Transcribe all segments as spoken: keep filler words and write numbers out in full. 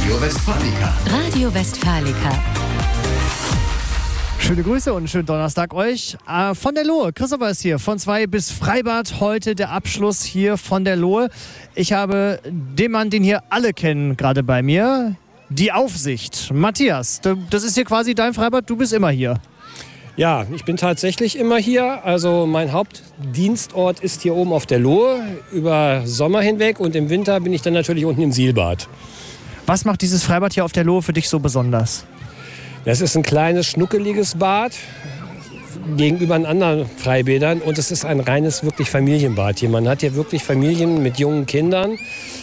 Radio Westfalica. Radio Westfalica. Schöne Grüße und einen schönen Donnerstag euch. Äh, von der Lohe, Christopher ist hier, von zwei bis Freibad. Heute der Abschluss hier von der Lohe. Ich habe den Mann, den hier alle kennen, gerade bei mir. Die Aufsicht. Matthias, das ist hier quasi dein Freibad, du bist immer hier. Ja, ich bin tatsächlich immer hier. Also mein Hauptdienstort ist hier oben auf der Lohe über Sommer hinweg und im Winter bin ich dann natürlich unten im Sielbad. Was macht dieses Freibad hier auf der Lohe für dich so besonders? Das ist ein kleines, schnuckeliges Bad gegenüber den anderen Freibädern und es ist ein reines wirklich Familienbad hier. Man hat hier wirklich Familien mit jungen Kindern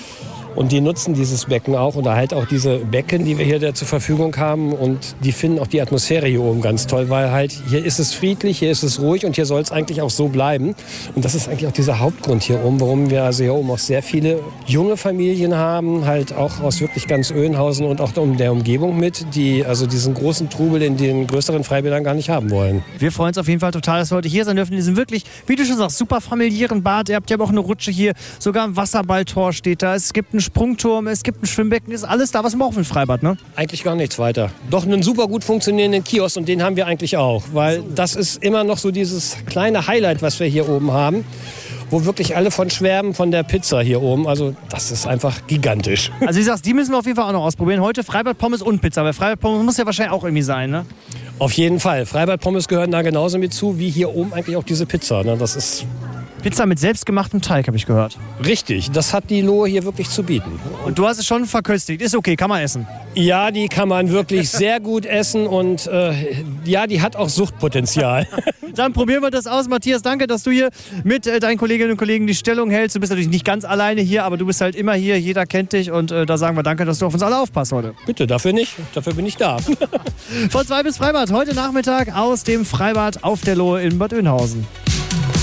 und die nutzen dieses Becken auch oder halt auch diese Becken, die wir hier da zur Verfügung haben und die finden auch die Atmosphäre hier oben ganz toll, weil halt hier ist es friedlich, hier ist es ruhig und hier soll es eigentlich auch so bleiben. Und das ist eigentlich auch dieser Hauptgrund hier oben, warum wir also hier oben auch sehr viele junge Familien haben, halt auch aus wirklich ganz Oeynhausen und auch um der Umgebung mit, die also diesen großen Trubel in den größeren Freibädern gar nicht haben wollen. Wir freuen uns auf jeden Fall total, dass wir heute hier sein dürfen. Die sind wirklich, wie du schon sagst, super familiären Bad. Ihr habt ja auch eine Rutsche hier, sogar ein Wasserballtor steht da. Es gibt einen Sprungturm, es gibt ein Schwimmbecken, ist alles da, was man auch für ein Freibad, ne? Eigentlich gar nichts weiter. Doch einen super gut funktionierenden Kiosk und den haben wir eigentlich auch, weil das ist immer noch so dieses kleine Highlight, was wir hier oben haben, wo wirklich alle von schwärmen von der Pizza hier oben. Also das ist einfach gigantisch. Also wie sagst, die müssen wir auf jeden Fall auch noch ausprobieren. Heute Freibad Pommes und Pizza, weil Freibad Pommes muss ja wahrscheinlich auch irgendwie sein, ne? Auf jeden Fall. Freibad Pommes gehören da genauso mit zu, wie hier oben eigentlich auch diese Pizza. Ne? Das ist Pizza mit selbstgemachtem Teig, habe ich gehört. richtig. Das hat die Lohe hier wirklich zu bieten. Und du hast es schon verköstigt. Ist okay, kann man essen. Ja, die kann man wirklich sehr gut essen und äh, ja, die hat auch Suchtpotenzial. Dann probieren wir das aus. Matthias, danke, dass du hier mit äh, deinen Kolleginnen und Kollegen die Stellung hältst. Du bist natürlich nicht ganz alleine hier, aber du bist halt immer hier. Jeder kennt dich und äh, da sagen wir danke, dass du auf uns alle aufpasst heute. Bitte, dafür nicht. Dafür bin ich da. Von zwei bis Freibad, heute Nachmittag aus dem Freibad auf der Lohe in Bad Oeynhausen.